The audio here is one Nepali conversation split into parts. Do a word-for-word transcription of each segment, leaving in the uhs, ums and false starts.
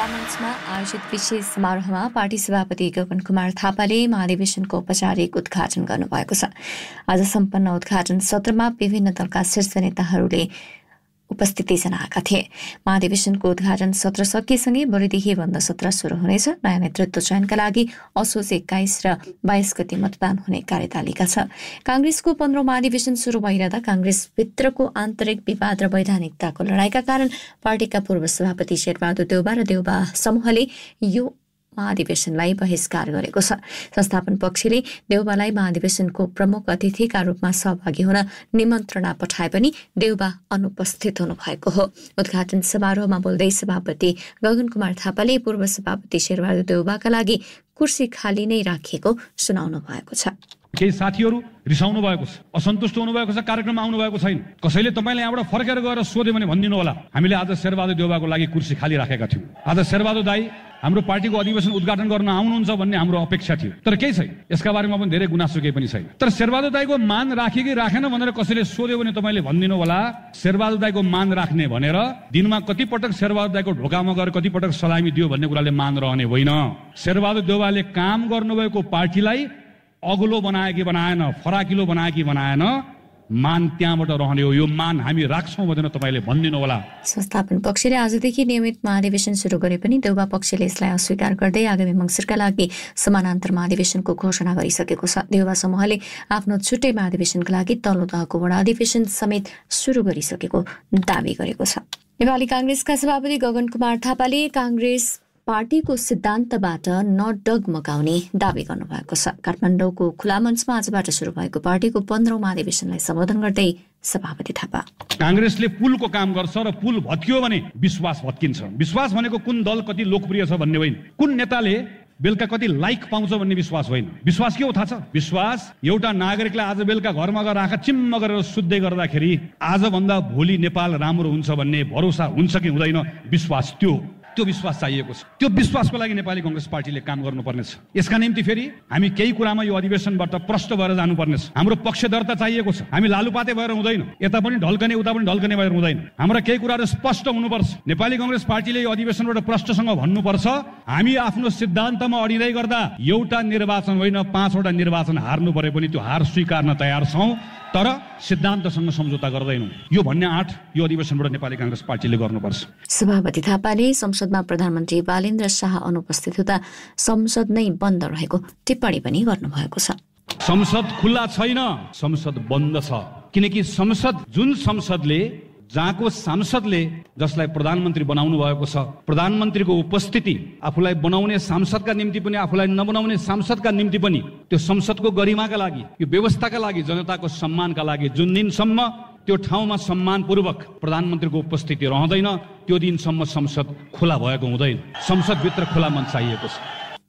खुलामञ्चमा आयोजित विशेष समारोहमा पार्टी सभापति गगन कुमार थापाले महाधिवेशनको औपचारिक उद्घाटन गर्नुभएको छ। आज सम्पन्न उद्घाटन सत्रमा विभिन्न दलका शीर्ष नेताहरूले उपस्थिति जनाएका थिए। महाधिवेशनको उद्घाटन सत्र सकिएसँगै भोलिदेखि बन्द सत्र शुरू हुनेछ। नयाँ नेतृत्व चयनका लागि असोज एक्काइस र बाइस गते मतदान हुने कार्यतालिका छ। कांग्रेसको पन्ध्रौं महाधिवेशन शुरू भइरहँदा कांग्रेसभित्रको आन्तरिक विवाद र वैधानिकताको लडाईँका कारण पार्टीका पूर्व सभापति शेरबहादुर देउबा र देउबा समूहले यो महाधिवेशनलाई बहिष्कार गरेको छ। संस्थापन पक्षले देउबालाई महाधिवेशनको प्रमुख अतिथिका रूपमा सहभागी हुन निमन्त्रणा पठाए पनि देउबा अनुपस्थित हुनुभएको हो। उद्घाटन समारोहमा बोल्दै सभापति गगन कुमार थापाले पूर्व सभापति शेरबहादुर देउबाका लागि कुर्सी खाली नै राखिएको सुनाउनु भएको छ। केही साथीहरू रिसाउनु भएको छ, असन्तुष्ट हुनुभएको छ, कार्यक्रममा आउनु भएको छैन। कसैले तपाईँले यहाँबाट फर्केर गएर सोध्यो भने भनिदिनु होला, हामीले आज शेरबहादुर देउबाको लागि कुर्सी खाली राखेका थियौँ। आज शेरबहादुर दाई हाम्रो पार्टीको अधिवेशन उद्घाटन गर्न आउनुहुन्छ भन्ने हाम्रो अपेक्षा थियो, तर केही छैन। यसका बारेमा पनि धेरै गुनासो केही पनि छैन। तर शेरबहादुर दाईको मान राखे कि राखेन भनेर कसैले सोध्यो भने तपाईँले भनिदिनु होला, शेरबहादुर दाईको मान राख्ने भनेर दिनमा कति पटक शेरबहादुर दाईको ढोकामा गएर कति पटक सलामी दियो भन्ने कुराले मान रहने होइन। शेरबहादुर देउबाले काम गर्नुभएको पार्टीलाई अग्लो बनाए कि बनाएन, फराकिलो बनाए कि बनाएन, मान त्यहाँबाट रहने हो। यो मान हामी राख्छौँ भनेर तपाईँले भनिदिनु होला। संस्थापन पक्षले आजदेखि नियमित महाधिवेशन शुरू गरे पनि देउबा पक्षले यसलाई अस्वीकार गर्दै आगामी मङ्सिरका लागि समानान्तर महाधिवेशनको घोषणा गरिसकेको छ। देउबा समूहले आफ्नो छुट्टै महाधिवेशनका लागि तल्लो तहको वडा अधिवेशन समेत शुरू गरिसकेको दावी गरेको छ। नेपाली कांग्रेसका सभापति गगन कुमार थापाले कांग्रेस पार्टीको सिद्धान्तबाट नडगमगाउने दावी गर्नुभएको छ। काठमाडौँको खुला मञ्चमा आजबाट शुरू भएको पार्टीको पन्ध्रौं महाधिवेशनलाई सम्बोधन गर्दै सभापति थापा कांग्रेसले पुलको काम गर्छ र पुल भत्कियो भने विश्वास भत्किन्छ। विश्वास भनेको कुन दल कति लोकप्रिय छ भन्ने होइन, कुन नेताले बेलुका कति लाइक पाउँछ भन्ने विश्वास होइन। विश्वास के हो थाहा छ? विश्वास एउटा नागरिकलाई आज बेलुका घरमा गएर आँखा चिम्म गरेर सुत्दै गर्दाखेरि आजभन्दा भोलि नेपाल राम्रो हुन्छ भन्ने भरोसा हुन्छ कि हुँदैन, विश्वास त्यो त्यो विश्वास चाहिएको छ। त्यो विश्वासको लागि नेपाली कांग्रेस पार्टीले काम गर्नुपर्नेछ। यसका निम्ति फेरि हामी केही कुरामा यो अधिवेशनबाट प्रष्ट भएर जानुपर्नेछ। हाम्रो पक्षधरता चाहिएको छ। हामी लालुपाते भएर हुँदैन, यता पनि ढल्कने उता पनि ढल्कने भएर हुँदैन। हाम्रा केही कुराहरू स्पष्ट हुनुपर्छ। नेपाली कांग्रेस पार्टीले यो अधिवेशनबाट प्रष्टसँग भन्नुपर्छ, हामी आफ्नो सिद्धान्तमा अडिँदै गर्दा एउटा निर्वाचन होइन पाँचवटा निर्वाचन हार्नु परे पनि त्यो हार स्वीकार्न तयार छौँ, तर सिद्धान्तसँग सम्झौता गर्दैनौँ। यो भन्ने आँट यो अधिवेशनबाट नेपाली कांग्रेस पार्टीले गर्नुपर्छ। सभापति थापाले संसदमा प्रधानमन्त्री बालेन्द्र शाह अनुपस्थित हुँदा संसद नै बन्द रहेको टिप्पणी पनि गर्नुभएको छ। संसद खुल्ला छैन, संसद बन्द छ। किनकि संसद जुन संसदले जहाँको सांसदले जसलाई प्रधानमन्त्री बनाउनु भएको छ, प्रधानमन्त्रीको उपस्थिति आफूलाई बनाउने सांसदका निम्ति पनि आफूलाई नबनाउने सांसदका निम्ति पनि त्यो संसदको गरिमाका लागि, यो व्यवस्थाका लागि, जनताको सम्मानका लागि जुन दिनसम्म त्यो ठाउँमा सम्मानपूर्वक प्रधानमन्त्रीको उपस्थिति रहँदैन त्यो दिनसम्म संसद खुला भएको हुँदैन। संसदभित्र खुला मन चाहिएको छ।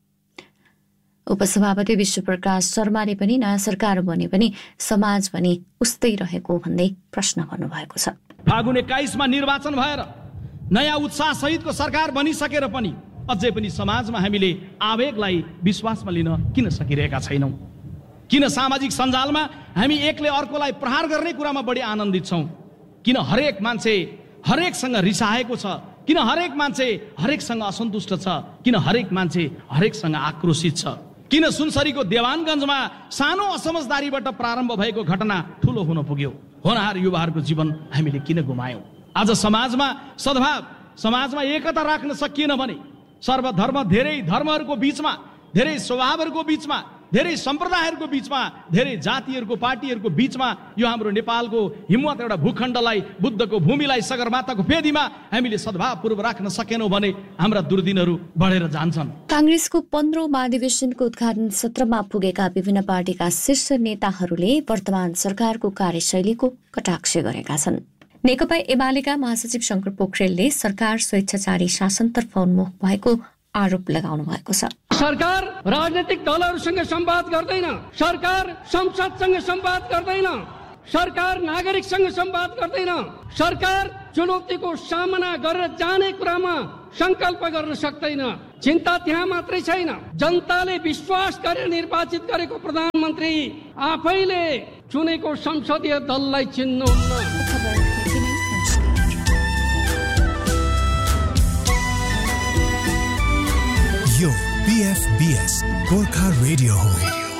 उपसभापति विश्वप्रकाश शर्माले पनि नयाँ सरकार बने पनि समाज पनि उस्तै रहेको भन्दै प्रश्न गर्नुभएको छ। फागुन एक्काइसमा निर्वाचन भएर नयाँ उत्साह सहितको सरकार बनिसकेर पनि अझै पनि समाजमा हामीले आवेगलाई विश्वासमा लिन किन सकिरहेका छैनौँ? किन सामाजिक सञ्जालमा हामी एकले अर्कोलाई प्रहार गर्ने कुरामा बढी आनन्दित छौँ? किन हरेक मान्छे हरेकसँग रिसाएको छ? किन हरेक मान्छे हरेकसँग असन्तुष्ट छ? किन हरेक मान्छे हरेकसँग आक्रोशित छ? किन सुनसरीको देवानगञ्जमा सानो असमझदारीबाट प्रारम्भ भएको घटना ठुलो हुन पुग्यो? होनहार युवाहरूको जीवन हामीले किन गुमायौँ? आज समाजमा सद्भाव, समाजमा एकता राख्न सकिएन भने सर्वधर्म, धेरै धर्महरूको बीचमा, धेरै स्वभावहरूको बीचमा, धेरै सम्प्रदायहरूको बीचमा, धेरै जातिहरूको पार्टीहरूको बीचमा यो हाम्रो नेपालको हिम्मत एउटा भूखण्डलाई, बुद्धको भूमिलाई, सगरमाथाको फेदीमा हामीले सद्भावपूर्वक राख्न सकेनौँ भने हाम्रा दुर्दिनहरू बढेर जान्छन्। कांग्रेसको पन्ध्रौं महाधिवेशनको उद्घाटन सत्रमा पुगेका विभिन्न पार्टीका शीर्ष नेताहरूले वर्तमान सरकारको कार्यशैलीको कटाक्ष गरेका छन्। नेकपा एमालेका महासचिव शंकर पोखरेलले सरकार स्वेच्छाचारी शासनतर्फ उन्मुख भएको आरोप लगाउनु भएको छ। सरकार राजनीतिक दलहरूसँग संवाद गर्दैन, सरकार संसदसँग संवाद गर्दैन, सरकार नागरिकसँग संवाद गर्दैन, सरकार चुनौतीको सामना गरेर जाने कुरामा संकल्प गर्न सक्दैन। चिन्ता त्यहाँ मात्रै छैन, जनताले विश्वास गरेर निर्वाचित गरेको प्रधानमन्त्री आफैले चुनेको संसदीय दललाई चिन्नुहुन्न। यो पीएफबीएस गोर्खा रेडियो हो।